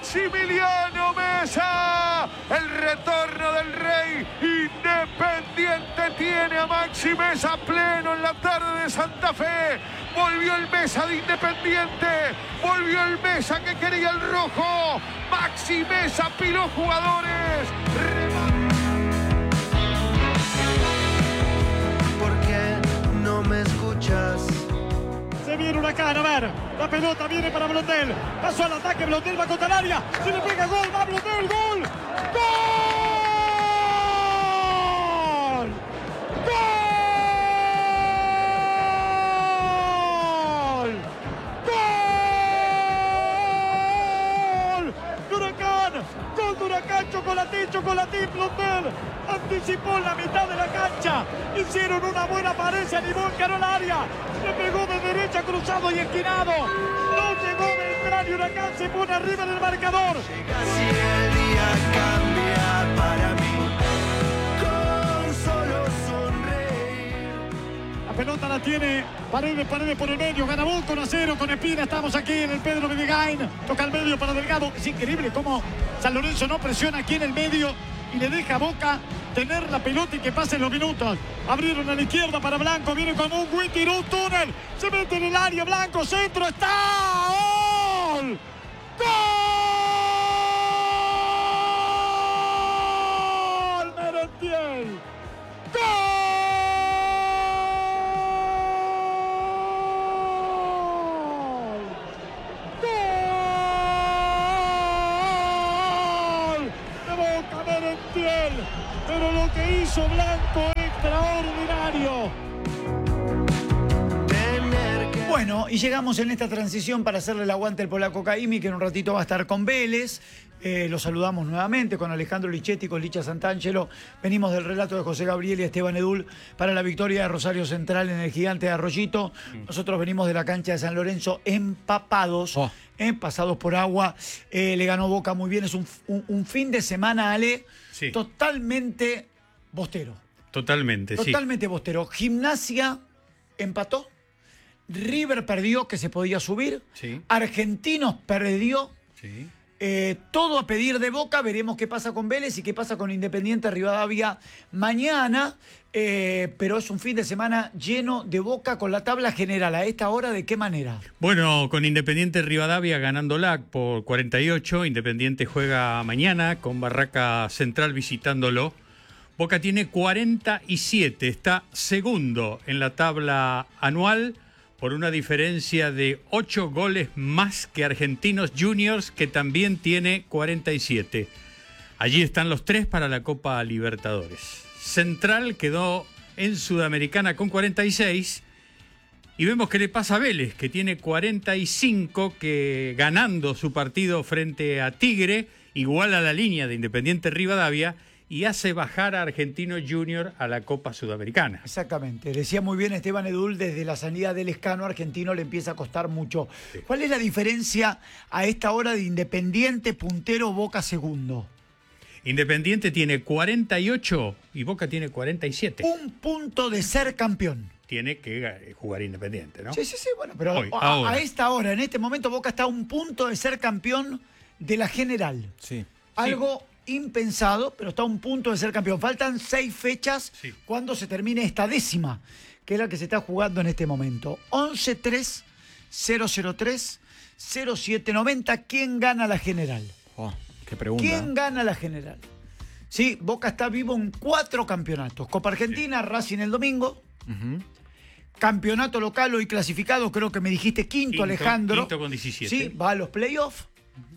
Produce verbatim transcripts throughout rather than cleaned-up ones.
Maximiliano Mesa. El retorno del Rey. Independiente tiene a Maxi Mesa pleno en la tarde de Santa Fe. Volvió el Mesa de Independiente. Volvió el Mesa que quería el rojo. Maxi Mesa piló jugadores. ¿Por qué no me escuchas? Se viene Huracán, a ver, la pelota viene para Blondel, pasó al ataque, Blondel va contra el área, se le pega gol, va Blondel, gol, gol, gol, gol, Huracán, gol de Huracán, chocolatín, chocolatín, Blondel, anticipó en la mitad de la cancha, hicieron una buena pared, se animó, encaró el área, le pegó de derecha, cruzado y esquinado, no llegó Beltrán y Huracán se pone arriba del marcador. Llega si el día cambia para mí, con solo sonreír. La pelota la tiene Paredes, Paredes por el medio, gana Boca uno a cero con Espina, estamos aquí en el Pedro Vivegain, toca el medio para Delgado, es increíble cómo San Lorenzo no presiona aquí en el medio y le deja a Boca tener la pelota y que pasen los minutos. Abrieron a la izquierda para Blanco, viene con un Gui, tiró un túnel, se mete en el área, Blanco, centro, está, ¡gol! ¡Gol! Merentiel, ¡gol! Pero lo que hizo Blanco extraordinario. Bueno, y llegamos en esta transición para hacerle el aguante al polaco Caimi, que en un ratito va a estar con Vélez. Eh, lo saludamos nuevamente con Alejandro Lichetti, con Licha Santangelo. Venimos del relato de José Gabriel y Esteban Edul para la victoria de Rosario Central en el Gigante de Arroyito. Nosotros venimos de la cancha de San Lorenzo empapados, oh. eh, pasados por agua. Eh, le ganó Boca muy bien. Es un, un, un fin de semana, Ale, sí. totalmente bostero. Totalmente, sí. Totalmente bostero. Gimnasia empató. River perdió, que se podía subir. Sí. Argentinos perdió. Sí. Eh, todo a pedir de Boca. Veremos qué pasa con Vélez y qué pasa con Independiente Rivadavia mañana. Eh, pero es un fin de semana lleno de Boca con la tabla general. ¿A esta hora de qué manera? Bueno, con Independiente Rivadavia ganándola por cuarenta y ocho. Independiente juega mañana con Barraca Central visitándolo. Boca tiene cuarenta y siete. Está segundo en la tabla anual, por una diferencia de ocho goles más que Argentinos Juniors, que también tiene cuarenta y siete. Allí están los tres para la Copa Libertadores. Central quedó en Sudamericana con cuarenta y seis. Y vemos qué le pasa a Vélez, que tiene cuarenta y cinco, que ganando su partido frente a Tigre, igual a la línea de Independiente Rivadavia, y hace bajar a Argentinos Junior a la Copa Sudamericana. Exactamente. Decía muy bien Esteban Edul, desde la salida del Escano, Argentino le empieza a costar mucho. Sí. ¿Cuál es la diferencia a esta hora de Independiente puntero, Boca segundo? Independiente tiene cuarenta y ocho y Boca tiene cuarenta y siete. Un punto de ser campeón. Tiene que jugar Independiente, ¿no? Sí, sí, sí. Bueno, pero Hoy, a, a esta hora, en este momento, Boca está a un punto de ser campeón de la general. Sí. Algo... Sí. impensado, pero está a un punto de ser campeón. Faltan seis fechas sí. cuando se termine esta décima, que es la que se está jugando en este momento. once tres cero cero tres cero siete noventa. ¿Quién gana la general? Oh, qué pregunta. ¿Quién gana la general? Sí, Boca está vivo en cuatro campeonatos. Copa Argentina, sí. Racing el domingo. Uh-huh. Campeonato local hoy clasificado, creo que me dijiste quinto, quinto Alejandro. Quinto con diecisiete. Sí, va a los playoffs.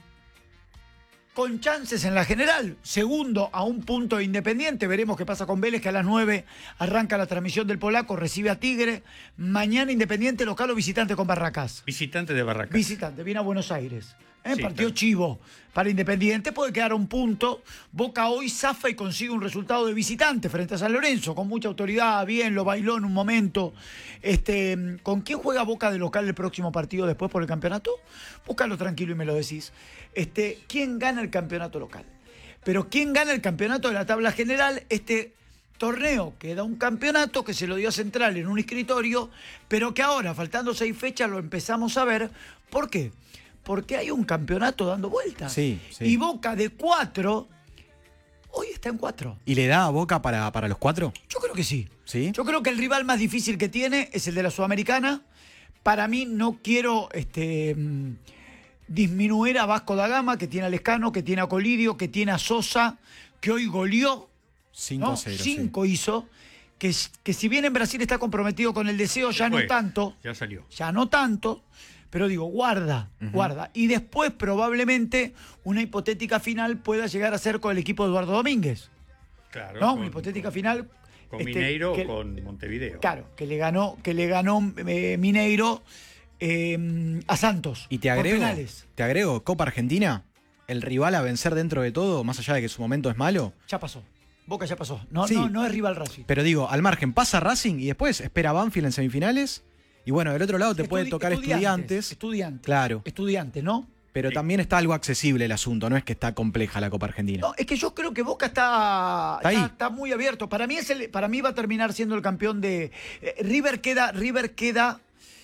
Con chances en la general, segundo a un punto de Independiente. Veremos qué pasa con Vélez, que a las nueve arranca la transmisión del polaco, recibe a Tigre. Mañana Independiente local o visitante con Barracas. Visitante de Barracas. Visitante, viene a Buenos Aires. ¿Eh? Sí, Partido claro. chivo para Independiente, puede quedar a un punto. Boca hoy zafa y consigue un resultado de visitante frente a San Lorenzo, con mucha autoridad, bien, lo bailó en un momento. Este, ¿con quién juega Boca de local el próximo partido después por el campeonato? Búscalo tranquilo y me lo decís. Este, ¿quién gana el campeonato local? Pero ¿quién gana el campeonato de la tabla general? Este torneo que da un campeonato que se lo dio a Central en un escritorio, pero que ahora, faltando seis fechas, lo empezamos a ver. ¿Por qué? porque hay un campeonato dando vueltas. Sí, sí. Y Boca de cuatro, hoy está en cuatro. ¿Y le da a Boca para, para los cuatro? Yo creo que sí. ¿Sí? Yo creo que el rival más difícil que tiene es el de la Sudamericana. Para mí no quiero este, mm, disminuir a Vasco da Gama, que tiene a Lescano, que tiene a Colidio, que tiene a Sosa, que hoy goleó. cinco a cero. Cinco hizo. Que, que si bien en Brasil está comprometido con el deseo, ya no Fue, tanto. Ya salió. Ya no tanto. Pero digo, guarda, uh-huh. guarda. Y después probablemente una hipotética final pueda llegar a ser con el equipo de Eduardo Domínguez. Claro. ¿No? Con, Una hipotética con, final. Con este, Mineiro que, o con Montevideo. Claro, que le ganó, que le ganó eh, Mineiro eh, a Santos. Y te agrego, por penales. te agrego, Copa Argentina, el rival a vencer dentro de todo, más allá de que su momento es malo. Ya pasó. Boca ya pasó. No, Sí. no, no es rival Racing. Pero digo, al margen, pasa Racing y después espera Banfield en semifinales. Y bueno, del otro lado te Estudi- puede tocar Estudiantes. Estudiantes. Claro. Estudiantes, ¿no? Pero Sí. también está algo accesible el asunto, no es que está compleja la Copa Argentina. No, es que yo creo que Boca está, Está ahí. está, está muy abierto. Para mí, es el, para mí va a terminar siendo el campeón de. eh, River queda. River queda.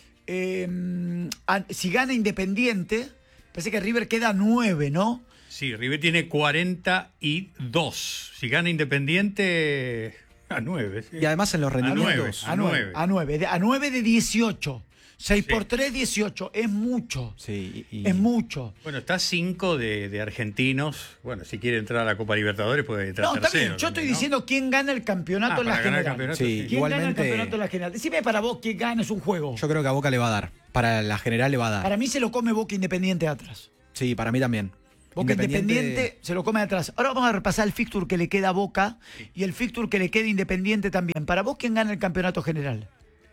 eh, a- si gana Independiente, parece que River queda nueve, ¿no? Sí, River tiene cuarenta y dos. Si gana Independiente, a nueve. Sí. Y además en los rendimientos. A A nueve. nueve. A nueve. De- A nueve de dieciocho. seis Sí. por tres, dieciocho. Es mucho. Sí, y- Es mucho. Bueno, está cinco de, de argentinos. Bueno, si quiere entrar a la Copa Libertadores puede entrar No, está tercero. bien. Yo estoy también, ¿no? diciendo quién gana el campeonato Ah, en la para ganar el general. campeonato, Sí, sí. ¿Quién gana el igualmente- campeonato en la general? Decime para vos quién gana, es un juego. Yo creo que a Boca le va a dar. Para la general le va a dar. Para mí se lo come Boca Independiente atrás. Sí, para mí también. Boca Independiente, se lo come atrás. Ahora vamos a repasar el fixture que le queda a Boca y el fixture que le queda a Independiente también. Para vos, ¿quién gana el campeonato general?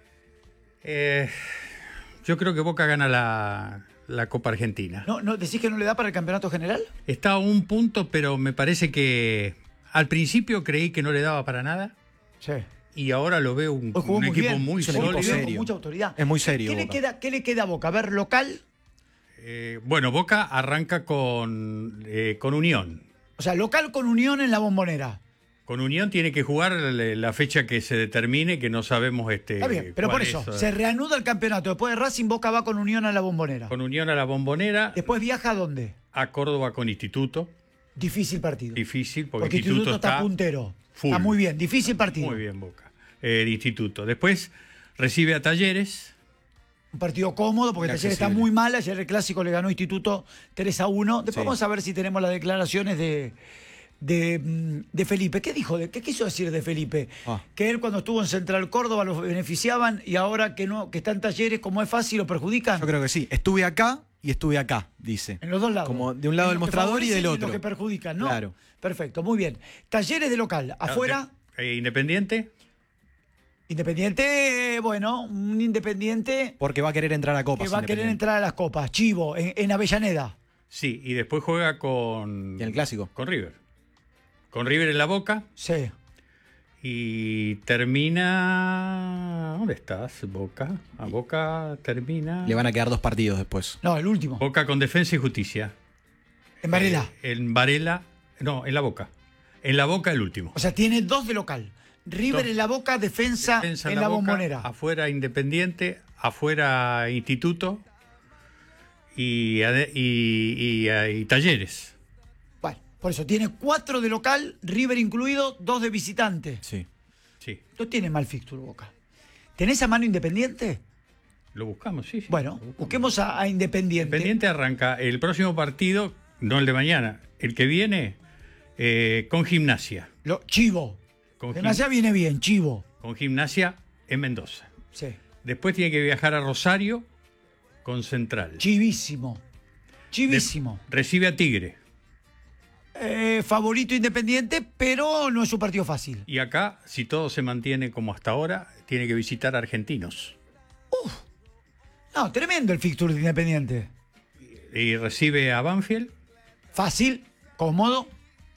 Eh, yo creo que Boca gana la, la Copa Argentina. ¿No, no, ¿Decís que no le da para el campeonato general? Está a un punto, pero me parece que al principio creí que no le daba para nada Sí. y ahora lo veo un, Hoy jugó un muy equipo bien. muy Es un sólido. equipo Muy bien, con serio. mucha autoridad. Es muy serio, ¿Qué le, Boca. queda, ¿Qué le queda a Boca? A ver, local. Eh, bueno, Boca arranca con, eh, con Unión. O sea, local con Unión en la Bombonera. Con Unión tiene que jugar la la fecha que se determine, que no sabemos este. Está bien, pero cuál por eso, es, eh, se reanuda el campeonato. Después de Racing, Boca va con Unión a la Bombonera. Con Unión a la Bombonera, Después viaja a dónde? a Córdoba con Instituto. Difícil partido. Difícil, porque, Porque Instituto, Instituto está, está puntero. full. Está muy bien. Difícil partido. Muy bien, Boca. Eh, el Instituto. Después recibe a Talleres. Un partido cómodo porque Talleres está Accesible. muy mal. Ayer el clásico le ganó Instituto tres a uno. Después Sí. vamos a ver si tenemos las declaraciones de, de, mm, de Felipe. ¿Qué dijo? De, ¿Qué quiso decir de Felipe? Ah. Que él cuando estuvo en Central Córdoba los beneficiaban y ahora que no que está en Talleres, como es fácil, lo perjudican. Yo creo que sí. Estuve acá y estuve acá, dice. En los dos lados. Como de un lado En del los que mostrador y favorecen del en otro. los que perjudican, ¿no? Claro. Perfecto, muy bien. Talleres de local. Afuera, Eh, Independiente. Independiente, bueno, un Independiente Porque va a querer entrar a Copas. que va a querer Independiente. entrar a las copas. Chivo, en, en Avellaneda. Sí, y después juega con. Y en el clásico. Con River. Con River en la Boca. Sí. Y termina. ¿Dónde estás, Boca? A Boca termina. Le van a quedar dos partidos después. No, el último. Boca con Defensa y Justicia. En Varela. Eh, en Varela. No, en la Boca. En la Boca el último. O sea, tiene dos de local. River Dos. en la Boca, defensa, Defensa en la, Boca, Bombonera. Afuera Independiente, afuera Instituto y, ade- y, y- y Talleres. Bueno, por eso tiene cuatro de local, River incluido, dos de visitante. Sí. Sí, No tiene mal fixture Boca. ¿Tenés a mano Independiente? lo buscamos, sí. sí, Bueno, lo buscamos. busquemos a, a Independiente. Independiente arranca el próximo partido, no el de mañana, el que viene eh, con Gimnasia. Lo, Chivo. Con, Gim- Gimnasia viene bien, Chivo. con Gimnasia en Mendoza. Sí. Después tiene que viajar a Rosario con Central. Chivísimo. Chivísimo. De- recibe a Tigre. Eh, favorito Independiente, pero no es un partido fácil. Y acá, si todo se mantiene como hasta ahora, tiene que visitar a Argentinos. No, tremendo el fixture de Independiente. Y recibe a Banfield. Fácil, cómodo.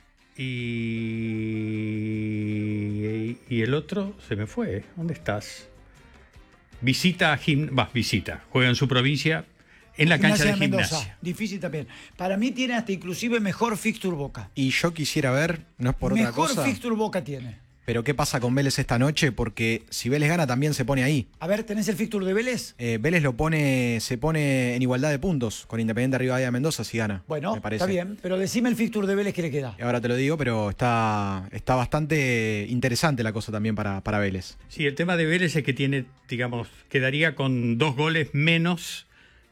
Y, y el otro se me fue. ¿Dónde estás? Visita a Gim... Va, visita. Juega en su provincia, en la cancha de Mendoza. Gimnasia. Difícil también. Para mí tiene hasta inclusive mejor fixture Boca. Y yo quisiera ver, no es por Mejor otra cosa. fixture Boca tiene. Pero ¿qué pasa con Vélez esta noche? Porque si Vélez gana también se pone ahí. A ver, ¿tenés el fixture de Vélez? Eh, Vélez lo pone, se pone en igualdad de puntos con Independiente Rivadavia Mendoza si gana. Bueno, me parece. está bien, pero decime el fixture de Vélez que le queda. Y ahora te lo digo, pero está, está bastante interesante la cosa también para, para Vélez. Sí, el tema de Vélez es que tiene, digamos, quedaría con dos goles menos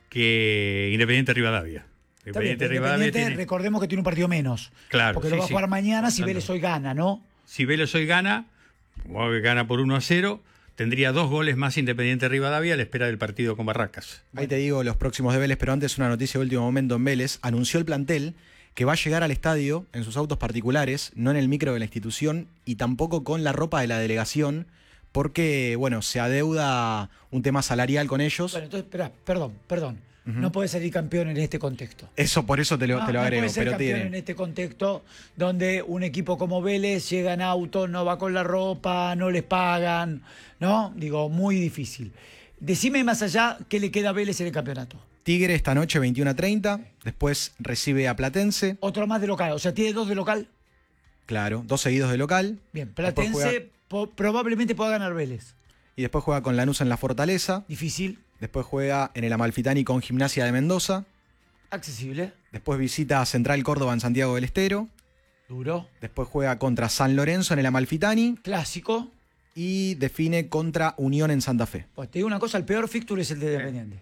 que Independiente Rivadavia. Está bien, Independiente pero Rivadavia Independiente, tiene- recordemos que tiene un partido menos. Claro, Porque sí, lo va a sí. jugar mañana si Contando. Vélez hoy gana, ¿no? Si Vélez hoy gana, o gana por uno a cero, tendría dos goles más Independiente Rivadavia a la espera del partido con Barracas. Ahí te digo los próximos de Vélez, pero antes una noticia de último momento en Vélez. Anunció el plantel que va a llegar al estadio en sus autos particulares, no en el micro de la institución y tampoco con la ropa de la delegación, porque, bueno, se adeuda un tema salarial con ellos. Bueno, entonces, espera, perdón, perdón. No puede salir campeón en este contexto. Eso, por eso te lo, No, te lo no agrego. puede ser Pero campeón tiene. en este contexto donde un equipo como Vélez llega en auto, no va con la ropa, no les pagan, ¿no? Digo, muy difícil. Decime más allá qué le queda a Vélez en el campeonato. Tigre esta noche veintiuno a treinta, después recibe a Platense, Otro más de local, o sea, tiene dos de local. claro, dos seguidos de local. Bien, Después Platense juega- po- probablemente pueda ganar Vélez. y después juega con Lanús en la Fortaleza, Difícil, después juega en el Amalfitani con Gimnasia de Mendoza, accesible, después visita a Central Córdoba en Santiago del Estero, duro, después juega contra San Lorenzo en el Amalfitani clásico. y define contra Unión en Santa Fe. Pues te digo una cosa, el peor fixture es el de Independiente.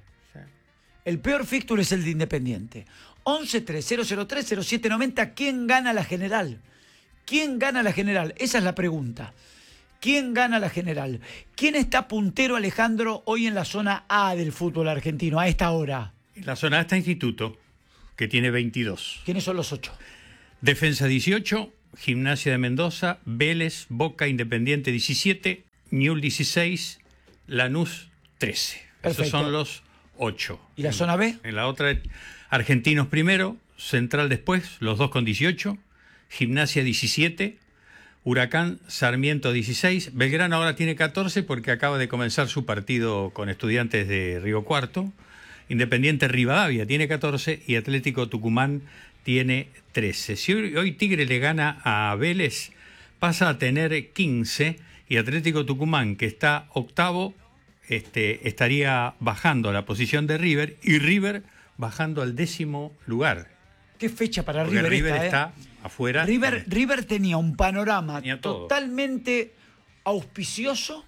El peor fixture es el de Independiente. once tres cero cero tres cero siete noventa. ¿Quién gana la general? ¿Quién gana la general? Esa es la pregunta. ¿Quién gana la general? ¿Quién está puntero, Alejandro, hoy en la zona A del fútbol argentino, a esta hora? En la zona A está Instituto, que tiene veintidós. ¿Quiénes son los ocho? Defensa dieciocho, Gimnasia de Mendoza, Vélez, Boca, Independiente diecisiete, Ñul dieciséis, Lanús trece. Perfecto. Esos son los ocho. ¿Y la zona B? En la otra, Argentinos primero, Central después, los dos con dieciocho, Gimnasia diecisiete, Huracán, Sarmiento dieciséis, Belgrano ahora tiene catorce porque acaba de comenzar su partido con Estudiantes de Río Cuarto, Independiente Rivadavia tiene catorce y Atlético Tucumán tiene trece. Si hoy, hoy Tigre le gana a Vélez, pasa a tener quince y Atlético Tucumán, que está octavo, este, estaría bajando a la posición de River y River bajando al décimo lugar. ¿Qué fecha para Porque River, River esta, eh? está afuera. River, River tenía un panorama Tenía todo. totalmente auspicioso,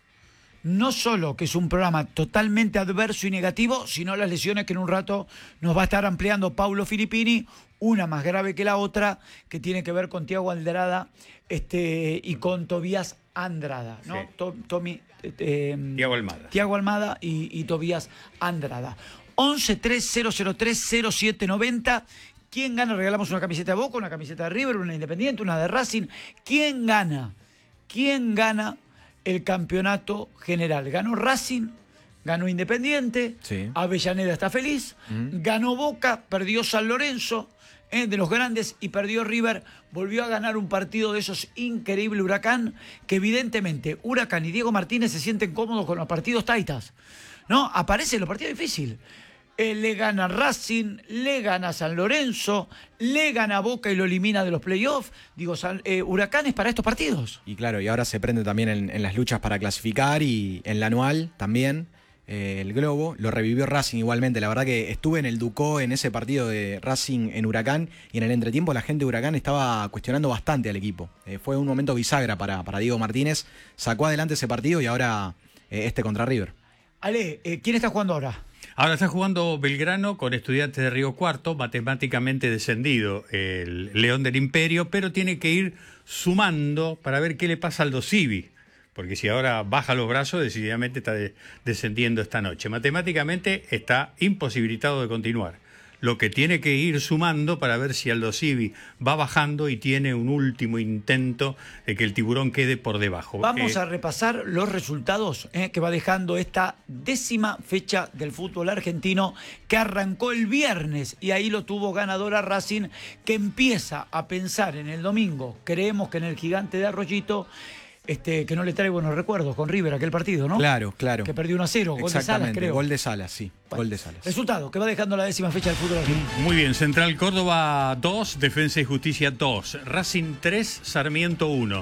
no solo que es un programa totalmente adverso y negativo, sino las lesiones que en un rato nos va a estar ampliando Paulo Filippini, una más grave que la otra, que tiene que ver con Thiago Andrada este, y con Tobías Andrada, ¿no? Sí. To- Tommy, eh, Thiago Almada. Thiago Almada y, y Tobías Andrada. once tres cero cero tres cero siete noventa. ¿Quién gana? Regalamos una camiseta de Boca, una camiseta de River, una Independiente, una de Racing. ¿Quién gana? ¿Quién gana el campeonato general? ¿Ganó Racing? ¿Ganó Independiente? Sí. Avellaneda está feliz. Ganó Boca, perdió San Lorenzo, eh, de los grandes, y perdió River. Volvió a ganar un partido de esos increíble Huracán, que evidentemente Huracán y Diego Martínez se sienten cómodos con los partidos taitas. ¿No? Aparecen los partidos difíciles. Eh, le gana Racing, le gana San Lorenzo, le gana Boca y lo elimina de los playoffs. Digo, San- eh, Huracán es para estos partidos. Y claro, y ahora se prende también en, en las luchas para clasificar y en la anual también, eh, el Globo. Lo revivió Racing igualmente. La verdad que estuve en el Ducó en ese partido de Racing en Huracán y en el entretiempo la gente de Huracán estaba cuestionando bastante al equipo. Eh, fue un momento bisagra para, para Diego Martínez. Sacó adelante ese partido y ahora eh, este contra River. Ale, eh, ¿quién está jugando ahora? Ahora está jugando Belgrano con Estudiantes de Río Cuarto, matemáticamente descendido el León del Imperio, pero tiene que ir sumando para ver qué le pasa al Dosivi, porque si ahora baja los brazos, decididamente está de- descendiendo esta noche. Matemáticamente está imposibilitado de continuar. Lo que tiene que ir sumando para ver si Aldo Civi va bajando y tiene un último intento de que el tiburón quede por debajo. Vamos Eh, a repasar los resultados eh, que va dejando esta décima fecha del fútbol argentino que arrancó el viernes y ahí lo tuvo ganadora Racing, que empieza a pensar en el domingo. Creemos que en el Gigante de Arroyito, este, que no le trae buenos recuerdos con River aquel partido, ¿no? Claro, claro. Que perdió uno a cero, gol de Salas, Exactamente, creo. gol de Salas, sí. Bueno, Gol de Salas. Resultado, que va dejando la décima fecha del fútbol argentino. Muy bien, Central Córdoba dos, Defensa y Justicia dos, Racing tres, Sarmiento uno,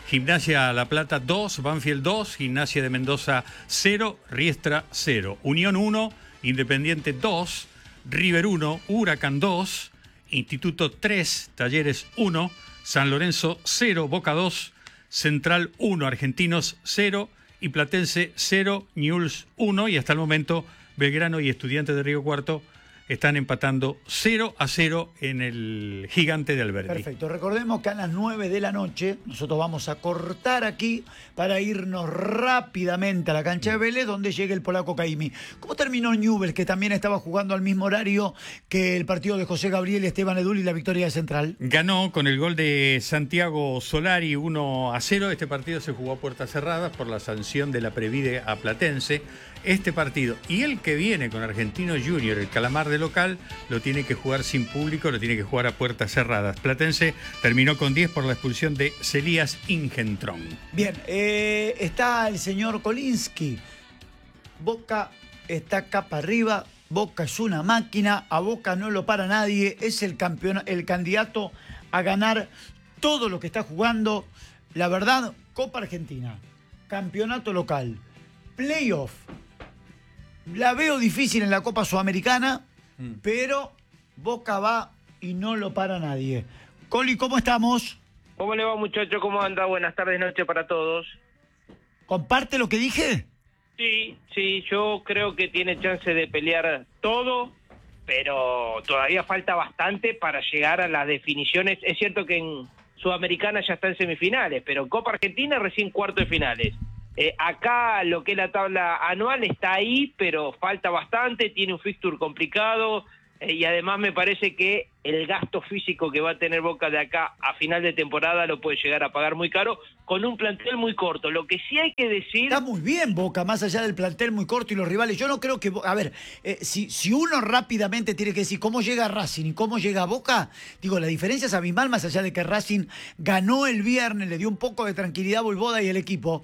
Gimnasia La Plata dos, Banfield dos, Gimnasia de Mendoza cero, Riestra cero, Unión uno, Independiente dos, River uno, Huracán dos, Instituto tres, Talleres uno, San Lorenzo cero, Boca dos, Central uno, Argentinos cero y Platense cero, Newell's uno, y hasta el momento Belgrano y Estudiantes de Río Cuarto están empatando cero a cero en el Gigante de Alberdi. Perfecto. Recordemos que a las nueve de la noche nosotros vamos a cortar aquí para irnos rápidamente a la cancha de Vélez, donde llegue el polaco Caimi. ¿Cómo terminó Newell's, que también estaba jugando al mismo horario que el partido de José Gabriel, Esteban Edul y la victoria de Central? Ganó con el gol de Santiago Solari uno a cero. Este partido se jugó a puertas cerradas por la sanción de la Previde a Platense. Este partido y el que viene con Argentinos Junior, el Calamar de local, lo tiene que jugar sin público, lo tiene que jugar a puertas cerradas. Platense terminó con diez por la expulsión de Celías Ingentrón. Bien, eh, está el señor Kolinsky. Boca está capa arriba, Boca es una máquina, a Boca no lo para nadie, es el campeón, el candidato a ganar todo lo que está jugando. La verdad, Copa Argentina, campeonato local, playoff. La veo difícil en la Copa Sudamericana, mm. pero Boca va y no lo para nadie. Coli, ¿cómo estamos? ¿Cómo le va, muchacho? ¿Cómo anda? Buenas tardes, noche para todos. ¿Comparte lo que dije? Sí, sí, yo creo que tiene chance de pelear todo, pero todavía falta bastante para llegar a las definiciones. Es cierto que en Sudamericana ya está en semifinales, pero en Copa Argentina recién cuarto de finales. Eh, acá lo que es la tabla anual está ahí, pero falta bastante, tiene un fixture complicado eh, y además me parece que el gasto físico que va a tener Boca de acá a final de temporada lo puede llegar a pagar muy caro con un plantel muy corto. Lo que sí hay que decir... Está muy bien Boca, más allá del plantel muy corto y los rivales. Yo no creo que... A ver, eh, si, si uno rápidamente tiene que decir cómo llega Racing y cómo llega Boca, digo, la diferencia es abismal, más allá de que Racing ganó el viernes, le dio un poco de tranquilidad a Boivoda y el equipo.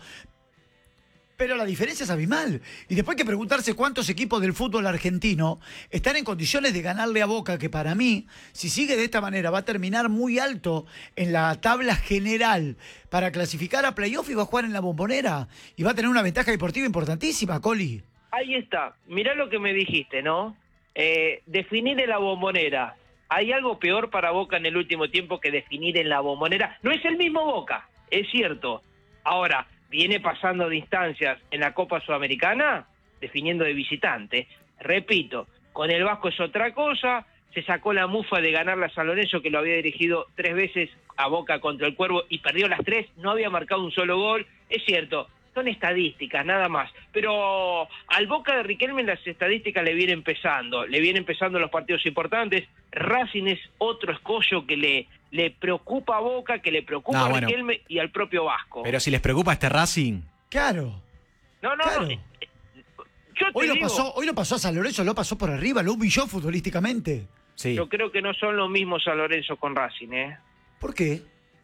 Pero la diferencia es abismal. Y después hay que preguntarse cuántos equipos del fútbol argentino están en condiciones de ganarle a Boca, que para mí, si sigue de esta manera, va a terminar muy alto en la tabla general para clasificar a playoff y va a jugar en la Bombonera. Y va a tener una ventaja deportiva importantísima, Coli. Ahí está. Mirá lo que me dijiste, ¿no? Eh, definir en la Bombonera. ¿Hay algo peor para Boca en el último tiempo que definir en la Bombonera? No es el mismo Boca, es cierto. Ahora... viene pasando distancias en la Copa Sudamericana, definiendo de visitante. Repito, con el Vasco es otra cosa, se sacó la mufa de ganarle a San Lorenzo, que lo había dirigido tres veces a Boca contra el Cuervo, y perdió las tres, no había marcado un solo gol. Es cierto, son estadísticas, nada más. Pero al Boca de Riquelme las estadísticas le vienen empezando, le vienen empezando los partidos importantes. Racing es otro escollo que le... le preocupa a Boca, que le preocupa no, a bueno. Riquelme y al propio Vasco. Pero si les preocupa este Racing... Claro. No, no, claro. no. Yo te hoy, lo digo, pasó, hoy lo pasó a San Lorenzo, lo pasó por arriba, lo humilló futbolísticamente. Sí. Yo creo que no son los mismos San Lorenzo con Racing, ¿eh? ¿Por qué?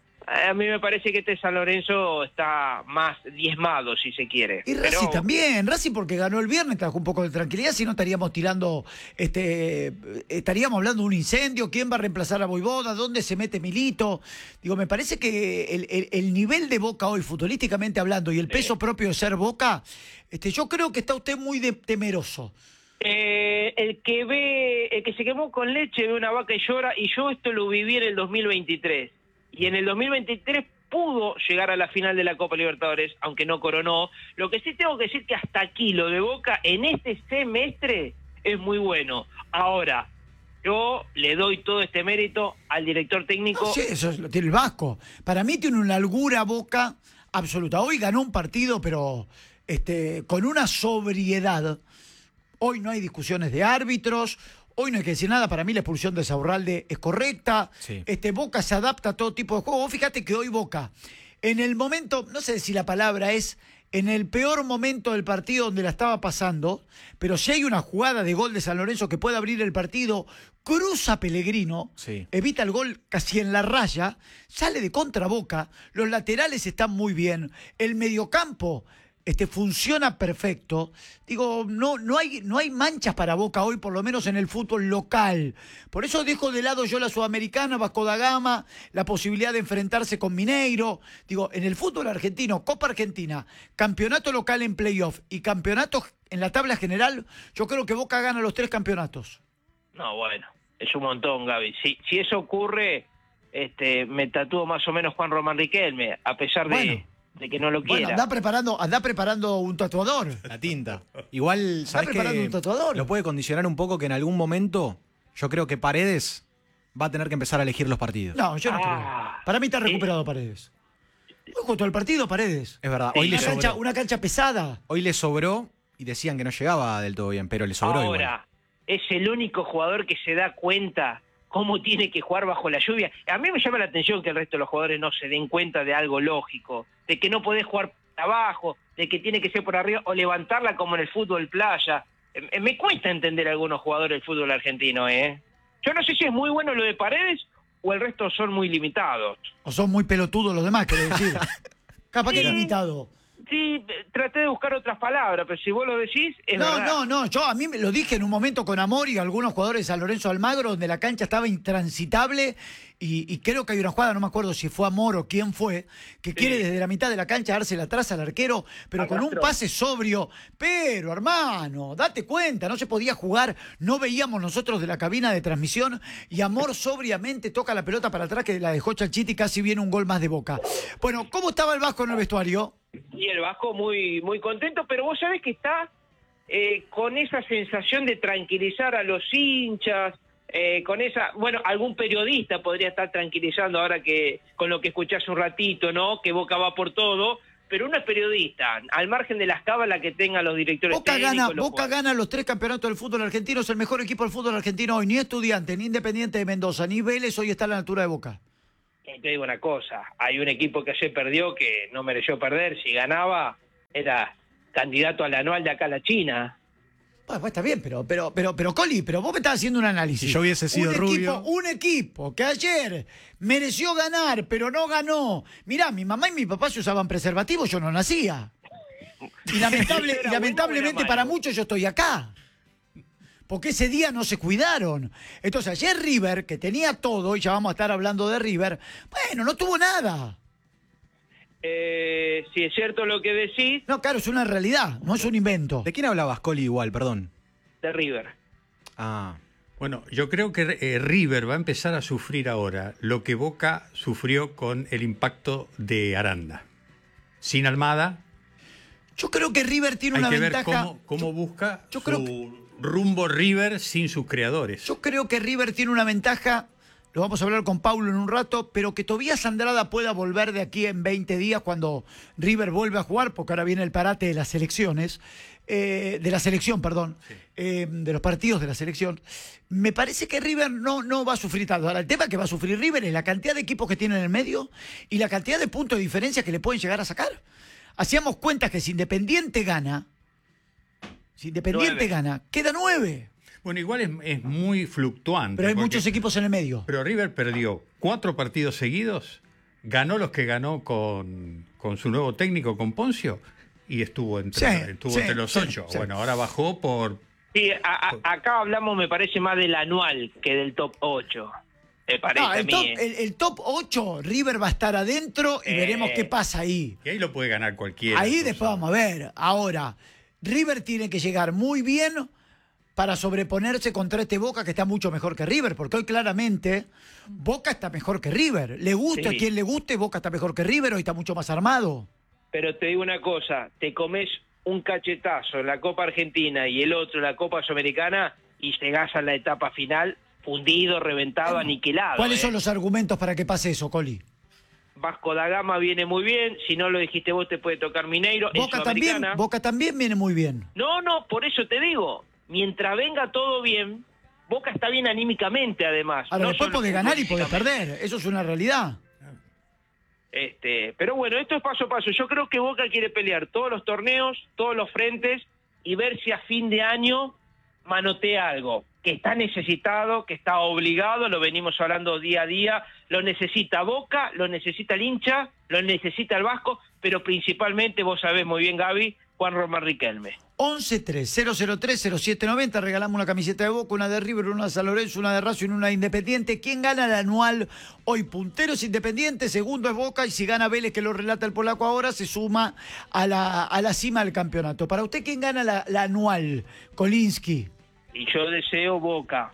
A mí me parece que este San Lorenzo está más diezmado, si se quiere. Y Racing Pero... también, Racing porque ganó el viernes, trajo un poco de tranquilidad, si no estaríamos tirando, este, estaríamos hablando de un incendio, quién va a reemplazar a Boivoda, dónde se mete Milito. Digo, me parece que el, el, el nivel de Boca hoy, futbolísticamente hablando, y el peso sí. propio de ser Boca, este, yo creo que está usted muy de, temeroso. Eh, el que ve, el que se quemó con leche ve una vaca y llora, y yo esto lo viví en el dos mil veintitrés. Y en el dos mil veintitrés pudo llegar a la final de la Copa Libertadores, aunque no coronó. Lo que sí tengo que decir que hasta aquí lo de Boca en este semestre es muy bueno. Ahora, yo le doy todo este mérito al director técnico. No, sí, eso lo tiene el Vasco. Para mí tiene una holgura Boca absoluta. Hoy ganó un partido, pero este, con una sobriedad. Hoy no hay discusiones de árbitros. Hoy no hay que decir nada, para mí la expulsión de Saurralde es correcta. Sí. Este, Boca se adapta a todo tipo de juego. Vos fíjate que hoy Boca, en el momento, no sé si la palabra es, en el peor momento del partido donde la estaba pasando, pero si hay una jugada de gol de San Lorenzo que puede abrir el partido, cruza Pellegrino, sí. evita el gol casi en la raya, sale de contra Boca, los laterales están muy bien, el mediocampo este, funciona perfecto. Digo, no, no, hay, no hay manchas para Boca hoy, por lo menos en el fútbol local. Por eso dejo de lado yo la Sudamericana, Vasco da Gama, la posibilidad de enfrentarse con Mineiro. Digo, en el fútbol argentino, Copa Argentina, campeonato local en playoff y campeonato en la tabla general, yo creo que Boca gana los tres campeonatos. No, bueno, es un montón, Gaby. Si, si eso ocurre, este, me tatúo más o menos Juan Román Riquelme, a pesar de... Bueno. de que no lo quiera. Bueno, anda preparando, anda preparando un tatuador. La tinta. Igual, ¿sabes qué? preparando un tatuador. Lo puede condicionar un poco que en algún momento yo creo que Paredes va a tener que empezar a elegir los partidos. No, yo no Ah. creo. Para mí está recuperado Paredes. Hoy jugó todo el partido Paredes. Es verdad, Sí, hoy le Una cancha, sobró. una cancha pesada. Hoy le sobró y decían que no llegaba del todo bien, pero le sobró igual. Ahora, es el único jugador que se da cuenta cómo tiene que jugar bajo la lluvia. A mí me llama la atención que el resto de los jugadores no se den cuenta de algo lógico, de que no podés jugar abajo, de que tiene que ser por arriba o levantarla como en el fútbol playa. Eh, Me cuesta entender a algunos jugadores del fútbol argentino, ¿eh? Yo no sé si es muy bueno lo de Paredes o el resto son muy limitados. O son muy pelotudos los demás, quiero decir. Capaz que Sí. limitado. Sí, traté de buscar otras palabras, pero si vos lo decís, es No, verdad. no, no, yo a mí me lo dije en un momento con amor y algunos jugadores de San Lorenzo Almagro donde la cancha estaba intransitable y, y creo que hay una jugada, no me acuerdo si fue Amor o quién fue, que Sí. quiere desde la mitad de la cancha dársela atrás al arquero, pero A con un Castro. pase sobrio. Pero, hermano, date cuenta, no se podía jugar, no veíamos nosotros de la cabina de transmisión y Amor sobriamente toca la pelota para atrás que la dejó Chalchiti, casi viene un gol más de Boca. Bueno, ¿cómo estaba el Vasco en el vestuario? Y el Vasco muy muy contento, pero vos sabés que está eh, con esa sensación de tranquilizar a los hinchas, eh, con esa, bueno, algún periodista podría estar tranquilizando ahora que con lo que escuché hace un ratito, ¿no? Que Boca va por todo, pero no es periodista, al margen de las cábalas que tengan los directores Boca técnicos. gana, los Boca jugadores. gana los tres campeonatos del fútbol argentino, es el mejor equipo del fútbol argentino hoy, ni Estudiante, ni Independiente de Mendoza, ni Vélez hoy está a la altura de Boca. Y te digo una cosa, hay un equipo que ayer perdió que no mereció perder, si ganaba era candidato al anual de acá a la China. Bueno, pues está bien, pero, pero, pero, pero, Coli, pero vos me estás haciendo un análisis. Si yo hubiese sido un rubio- Equipo, un equipo que ayer mereció ganar, pero no ganó. Mirá, mi mamá y mi papá se usaban preservativos, yo no nacía. Y, lamentable, ¿Era y bueno lamentablemente o era para malo? muchos yo estoy acá. Porque ese día no se cuidaron. Entonces ayer River, que tenía todo, y ya vamos a estar hablando de River, bueno, no tuvo nada. Eh, si es cierto lo que decís, No, claro, es una realidad, no es un invento. ¿De quién hablabas, Coli, igual? Perdón. de River. Ah, Bueno, yo creo que eh, River va a empezar a sufrir ahora lo que Boca sufrió con el impacto de Aranda. Sin Almada, Yo creo que River tiene hay una que ver ventaja. cómo, cómo busca yo su creo rumbo River sin sus creadores. Yo creo que River tiene una ventaja, lo vamos a hablar con Paulo en un rato, pero que Tobías Andrada pueda volver de aquí en veinte días cuando River vuelve a jugar, porque ahora viene el parate de las elecciones, eh, de la selección, perdón, eh, de los partidos de la selección. Me parece que River no, no va a sufrir tanto. Ahora, el tema que va a sufrir River es la cantidad de equipos que tiene en el medio y la cantidad de puntos de diferencia que le pueden llegar a sacar. Hacíamos cuenta que si Independiente gana, si Independiente Nueve. gana, queda nueve. Bueno, igual es, es muy fluctuante. Pero hay porque- muchos equipos en el medio. Pero River perdió cuatro partidos seguidos, ganó los que ganó con, con su nuevo técnico, con Poncio, y estuvo entre, Sí, estuvo sí, entre los sí, ocho. sí. Bueno, ahora bajó por... Sí, a- a- acá hablamos, me parece, más del anual que del top ocho. Me parece No, a el, mí. top, ¿eh? el, el top ocho, River va a estar adentro y Eh. veremos qué pasa ahí. Y ahí lo puede ganar cualquiera. Ahí incluso. después vamos a ver. Ahora, River tiene que llegar muy bien para sobreponerse contra este Boca que está mucho mejor que River, porque hoy claramente Boca está mejor que River. Le gusta Sí. a quien le guste, Boca está mejor que River, hoy está mucho más armado. Pero te digo una cosa, te comes un cachetazo en la Copa Argentina y el otro en la Copa Sudamericana y llegás a la etapa final fundido, reventado, aniquilado. ¿Cuáles ¿eh? son los argumentos para que pase eso, Coli? Vasco da Gama viene muy bien, si no lo dijiste vos te puede tocar Mineiro. En Boca también, Sudamericana. Boca también viene muy bien. No, no, por eso te digo, mientras venga todo bien, Boca está bien anímicamente además. Ahora, no después solo podés ganar y podés futbolísticamente. perder, eso es una realidad. Este, pero bueno, esto es paso a paso. Yo creo que Boca quiere pelear todos los torneos, todos los frentes y ver si a fin de año manotea algo. Que está necesitado, que está obligado, lo venimos hablando día a día, lo necesita Boca, lo necesita el hincha, lo necesita el Vasco, pero principalmente, vos sabés muy bien, Gaby, Juan Román Riquelme. once tres cero cero tres cero siete noventa, regalamos una camiseta de Boca, una de River, una de San Lorenzo, una de Racing, una de Independiente. ¿Quién gana el anual? Hoy puntero es Independiente, segundo es Boca, y si gana Vélez, que lo relata el polaco ahora, se suma a la, a la cima del campeonato. Para usted, ¿quién gana la, la anual? Kolinsky. Y yo deseo Boca,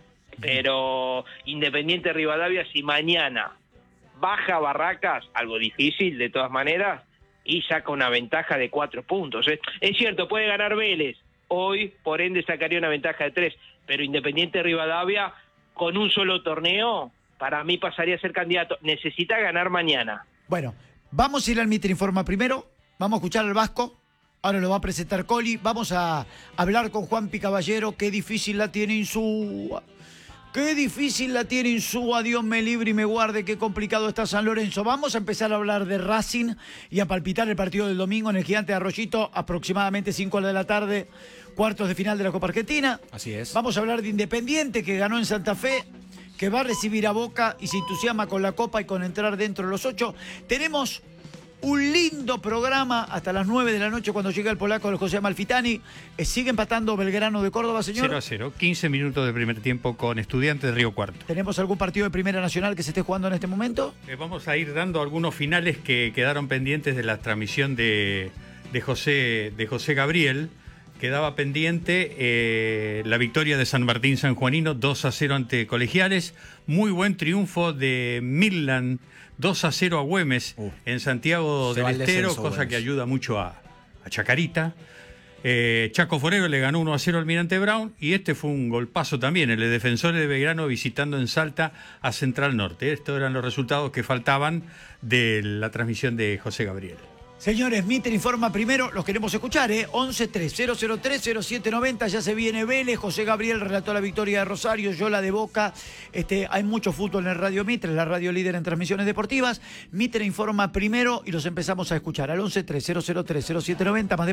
pero Independiente Rivadavia, si mañana baja Barracas, algo difícil de todas maneras, y saca una ventaja de cuatro puntos. ¿eh? Es cierto, puede ganar Vélez, hoy por ende sacaría una ventaja de tres, pero Independiente Rivadavia, con un solo torneo, para mí pasaría a ser candidato. Necesita ganar mañana. Bueno, vamos a ir al Mitre Informa primero, vamos a escuchar al Vasco, ahora lo va a presentar Coli, vamos a hablar con Juanpi Caballero, qué difícil la tiene Insúa. Qué difícil la tiene Insúa, Dios me libre y me guarde, qué complicado está San Lorenzo. Vamos a empezar a hablar de Racing y a palpitar el partido del domingo en el Gigante de Arroyito, aproximadamente cinco de la tarde, cuartos de final de la Copa Argentina. Así es. Vamos a hablar de Independiente, que ganó en Santa Fe, que va a recibir a Boca y se entusiasma con la Copa y con entrar dentro de los ocho. Tenemos un lindo programa hasta las nueve de la noche cuando llega el polaco del José Amalfitani. Eh, sigue empatando Belgrano de Córdoba, señor. cero a cero, quince minutos de primer tiempo con Estudiantes de Río Cuarto. ¿Tenemos algún partido de Primera Nacional que se esté jugando en este momento? Eh, vamos a ir dando algunos finales que quedaron pendientes de la transmisión de, de, José, de José Gabriel. Quedaba pendiente eh, la victoria de San Martín Sanjuanino, dos a cero ante Colegiales. Muy buen triunfo de Midland, dos a cero a Güemes uh, en Santiago del Estero, cosa Güemes. Que ayuda mucho a, a Chacarita. Eh, Chaco Forero le ganó uno a cero al Almirante Brown, y este fue un golpazo también, el de Defensores de Belgrano visitando en Salta a Central Norte. Estos eran los resultados que faltaban de la transmisión de José Gabriel. Señores, Mitre Informa primero, los queremos escuchar, ¿eh? once tres cero cero tres cero siete noventa, ya se viene Vélez, José Gabriel relató la victoria de Rosario, yo la de Boca. Este, hay mucho fútbol en el Radio Mitre, la radio líder en transmisiones deportivas. Mitre Informa primero y los empezamos a escuchar al once tres cero cero tres cero siete noventa, más de